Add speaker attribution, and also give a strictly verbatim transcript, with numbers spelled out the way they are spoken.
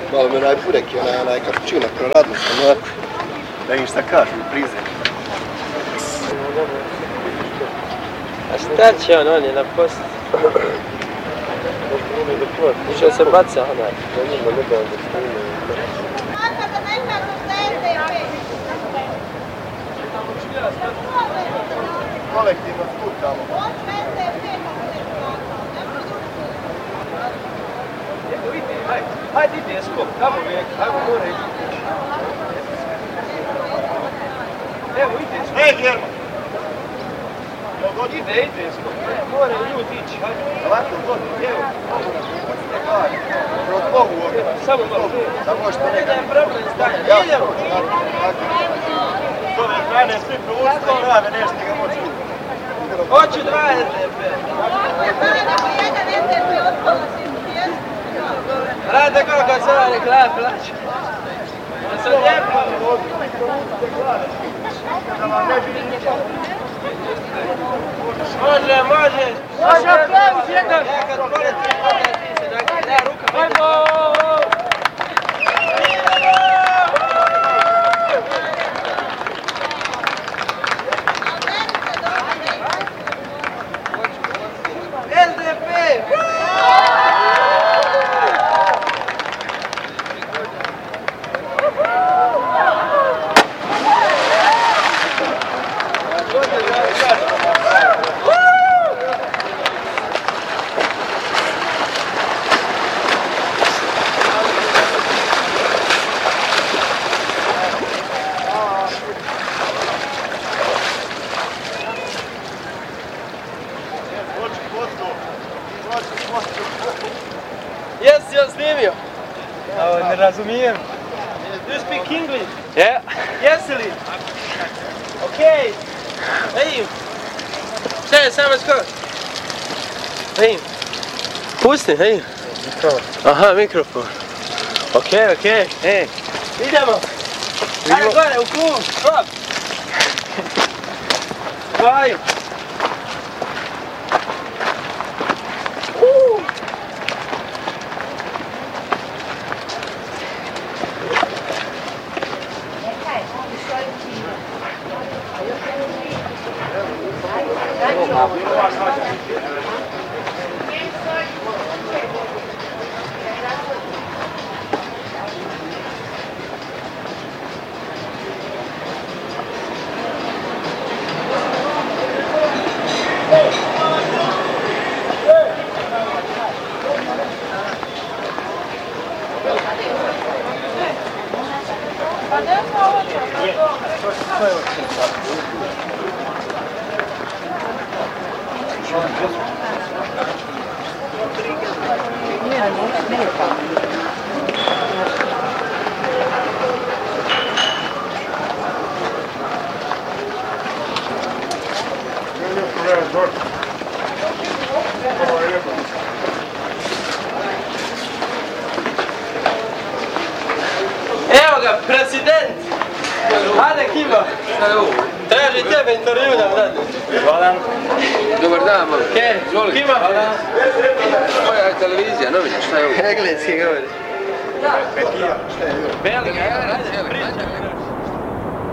Speaker 1: Malo mi onaj burek i onaj, onaj kapućino proradno sam ovako. Da im šta kažu, prize.
Speaker 2: A šta će on, on je na poslu? Što se baca onaj?
Speaker 1: Kolektivno skutamo.
Speaker 3: Hajde ide skok, tamo vijek, ajmo gore ide. Evo ide skok.
Speaker 1: Ej, German!
Speaker 3: Ide, ide skok. More ljudi ići, hajde.
Speaker 1: Ovako, god, evo. Kroz Bogu ovdje.
Speaker 3: Samo malo.
Speaker 1: Samo što ne
Speaker 3: Idem problem stanja. Idemo.
Speaker 1: S ove strane svi provučite prave, nešto ga moći.
Speaker 3: Hoću dva es de pe. Rade koliko se ova reklama plaća. Da sam lijepo. Može, može. Može aplauz jedan. Ja kad poletim, onda ti se da ruka. Ajmo! es de pe! Jesi joj snimio?
Speaker 2: Ovo ne razumijem.
Speaker 3: Do you speak English?
Speaker 2: Ja.
Speaker 3: Jesi li? Okej. Ej. Šta je samo skoro? Ej. Pusti, ej. Aha, mikrofon. Okej, okej. Ej. Idemo. Ajde gore, u klub. Hop. Dvaju. Evo ga, president! Hajde Kima! Traži tebe intervju da vrati.
Speaker 4: Hvala. Dobar dan, malo.
Speaker 3: Ke, Kima!
Speaker 4: Koja je televizija, novina, šta je ovo?
Speaker 2: Engleski govori.
Speaker 1: Petija, šta je ovo?
Speaker 3: Belgija, ajde, pričaj.